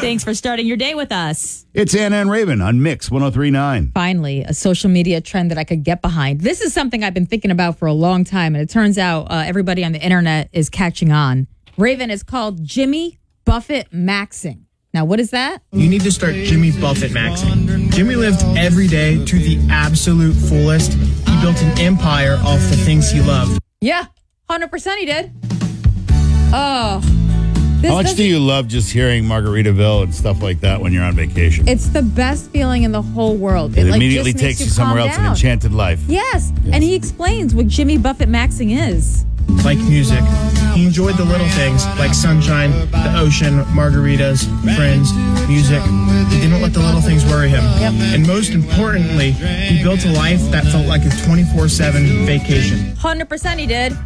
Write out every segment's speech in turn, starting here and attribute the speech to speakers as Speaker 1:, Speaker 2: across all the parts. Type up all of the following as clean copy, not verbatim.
Speaker 1: Thanks for starting your day with us.
Speaker 2: It's Anna and Raven on Mix 103.9.
Speaker 1: Finally, a social media trend that I could get behind. This is something I've been thinking about for a long time, and it turns out everybody on the internet is catching on. Raven, is called Jimmy Buffett Maxing. Now, what is that?
Speaker 3: You need to start Jimmy Buffett Maxing. Jimmy lived every day to the absolute fullest. He built an empire off the things he loved.
Speaker 1: Yeah, 100% he did. Oh.
Speaker 2: How much do you love just hearing Margaritaville and stuff like that when you're on vacation?
Speaker 1: It's the best feeling in the whole world.
Speaker 2: It
Speaker 1: like,
Speaker 2: immediately
Speaker 1: just makes
Speaker 2: takes you somewhere else, an enchanted life.
Speaker 1: Yes, and he explains what Jimmy Buffett Maxing is.
Speaker 3: Like music, he enjoyed the little things like sunshine, the ocean, margaritas, friends, music. He didn't let the little things worry him.
Speaker 1: Yep.
Speaker 3: And most importantly, he built a life that felt like a 24/7 vacation.
Speaker 1: 100% he did.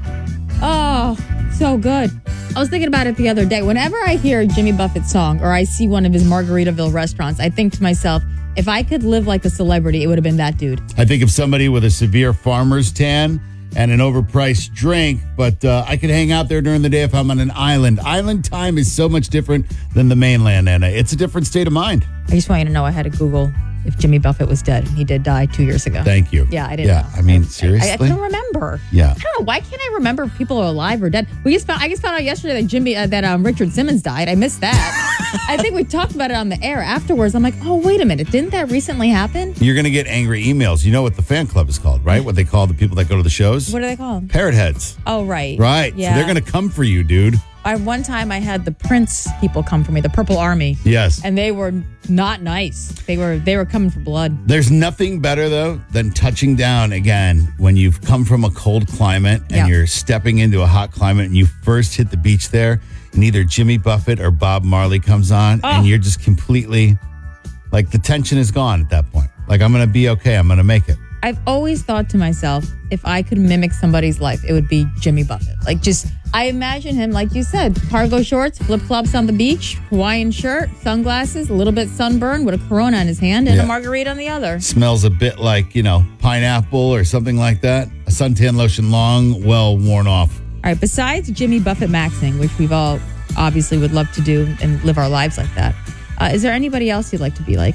Speaker 1: Oh, so good. I was thinking about it the other day. Whenever I hear a Jimmy Buffett song or I see one of his Margaritaville restaurants, I think to myself, if I could live like a celebrity, it would have been that dude.
Speaker 2: I think of somebody with a severe farmer's tan and an overpriced drink, but I could hang out there during the day if I'm on an island. Island time is so much different than the mainland, Anna. It's a different state of mind.
Speaker 1: I just want you to know I had to Google if Jimmy Buffett was dead. He did die 2 years ago.
Speaker 2: Thank you.
Speaker 1: Yeah, I didn't know.
Speaker 2: I mean, seriously?
Speaker 1: I couldn't remember.
Speaker 2: Yeah.
Speaker 1: I don't know. Why can't I remember if people are alive or dead? I just found out yesterday that Richard Simmons died. I missed that. I think we talked about it on the air afterwards. I'm like, oh, wait a minute. Didn't that recently happen?
Speaker 2: You're going to get angry emails. You know what the fan club is called, right? What they call the people that go to the shows?
Speaker 1: What are they called?
Speaker 2: Parrot heads.
Speaker 1: Oh, right.
Speaker 2: Right.
Speaker 1: Yeah.
Speaker 2: So they're going to come for you, dude.
Speaker 1: One time I had the Prince people come for me, the Purple Army.
Speaker 2: Yes.
Speaker 1: And they were not nice. They were coming for blood.
Speaker 2: There's nothing better, though, than touching down again when you've come from a cold climate and you're stepping into a hot climate and you first hit the beach there and either Jimmy Buffett or Bob Marley comes on and you're just completely, like, the tension is gone at that point. Like, I'm going to be okay. I'm going to make it.
Speaker 1: I've always thought to myself, if I could mimic somebody's life, it would be Jimmy Buffett. Like, I imagine him, like you said, cargo shorts, flip-flops on the beach, Hawaiian shirt, sunglasses, a little bit sunburned with a Corona in his hand and a margarita on the other.
Speaker 2: Smells a bit like, pineapple or something like that. A suntan lotion long, well worn off.
Speaker 1: All right, besides Jimmy Buffett Maxing, which we've all obviously would love to do and live our lives like that, is there anybody else you'd like to be like?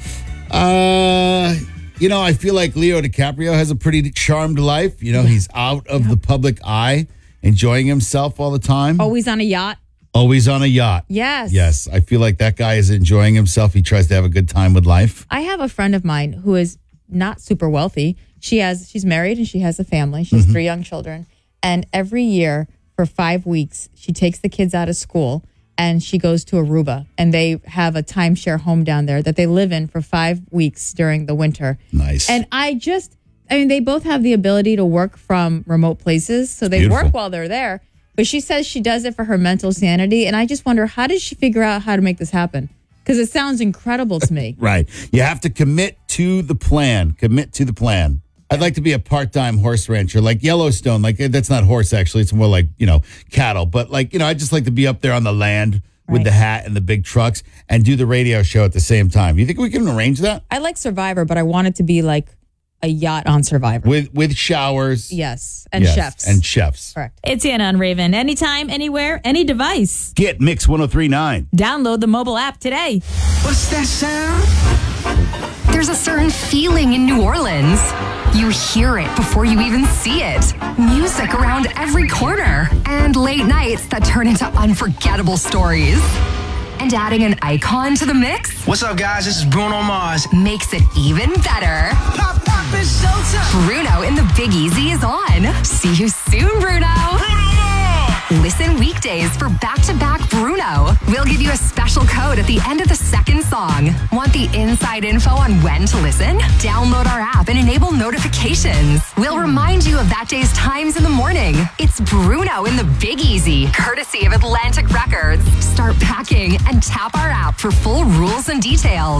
Speaker 2: I feel like Leo DiCaprio has a pretty charmed life. He's out of the public eye, enjoying himself all the time.
Speaker 1: Always on a yacht.
Speaker 2: Always on a yacht.
Speaker 1: Yes.
Speaker 2: Yes. I feel like that guy is enjoying himself. He tries to have a good time with life.
Speaker 1: I have a friend of mine who is not super wealthy. She's married and she has a family. She has 3 young children. And every year for 5 weeks, she takes the kids out of school and she goes to Aruba, and they have a timeshare home down there that they live in for 5 weeks during the winter.
Speaker 2: Nice.
Speaker 1: And they both have the ability to work from remote places, so they work while they're there. But she says she does it for her mental sanity, and I just wonder, how did she figure out how to make this happen? Because it sounds incredible to me.
Speaker 2: Right. You have to commit to the plan. Commit to the plan. I'd like to be a part-time horse rancher, like Yellowstone. Like, that's not horse, actually. It's more like, cattle. But, I'd just like to be up there on the land with the hat and the big trucks and do the radio show at the same time. You think we can arrange that?
Speaker 1: I like Survivor, but I want it to be like a yacht on Survivor.
Speaker 2: With showers.
Speaker 1: Yes. And chefs.
Speaker 2: And chefs.
Speaker 1: Correct.
Speaker 4: It's Anna and Raven. Anytime, anywhere, any device.
Speaker 2: Get Mix 103.9.
Speaker 4: Download the mobile app today.
Speaker 5: What's that sound? There's a certain feeling in New Orleans. You hear it before you even see it. Music around every corner. And late nights that turn into unforgettable stories. And adding an icon to the mix?
Speaker 6: What's up, guys? This is Bruno Mars.
Speaker 5: Makes it even better.
Speaker 6: Pop, pop, it's showtime.
Speaker 5: Bruno in the Big Easy is on. See you soon, Bruno. Listen weekdays for back-to-back Bruno. We'll give you a special code at the end of the second song. Want the inside info on when to listen? Download our app and enable notifications. We'll remind you of that day's times in the morning. It's Bruno in the Big Easy, courtesy of Atlantic Records. Start packing and tap our app for full rules and details.